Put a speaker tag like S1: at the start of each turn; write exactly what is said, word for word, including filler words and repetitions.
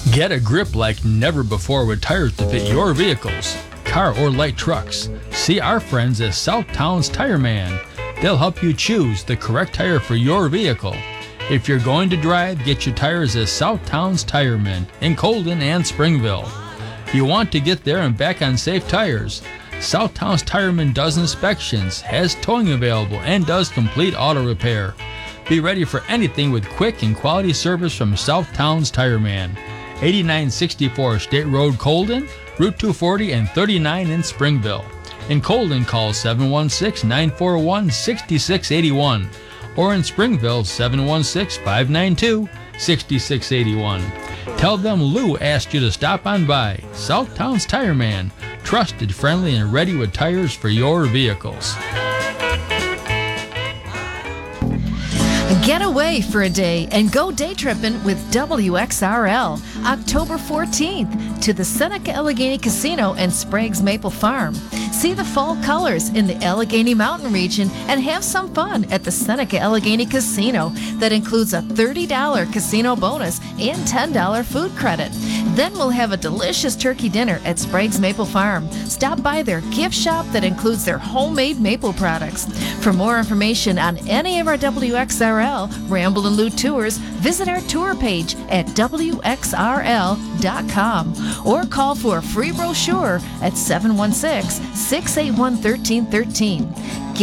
S1: Get a grip like never before with tires to fit your vehicles, car or light trucks. See our friends at South Towns Tire Man. They'll help you choose the correct tire for your vehicle. If you're going to drive, get your tires at South Towns Tire Man in Colden and Springville. You want to get there and back on safe tires. South Towns Tire Man does inspections, has towing available, and does complete auto repair. Be ready for anything with quick and quality service from South Towns Tire Man. eighty-nine sixty-four State Road, Colden, Route two forty and thirty-nine in Springville. In Colden, call seven one six, nine four one, six six eight one. Or in Springville, seven one six, five nine two, six six eight one. Tell them Lou asked you to stop on by. South Towns Tire Man. Trusted, friendly, and ready with tires for your vehicles.
S2: Get away for a day and go day tripping with W X R L October fourteenth to the Seneca Allegheny Casino and Sprague's Maple Farm. See the fall colors in the Allegheny Mountain region and have some fun at the Seneca Allegheny Casino. That includes a thirty dollars casino bonus and ten dollars food credit. Then we'll have a delicious turkey dinner at Sprague's Maple Farm. Stop by their gift shop that includes their homemade maple products. For more information on any of our W X R L Ramble and Loot tours, visit our tour page at W X R L dot com or call for a free brochure at seven one six, six eight one, one three one three.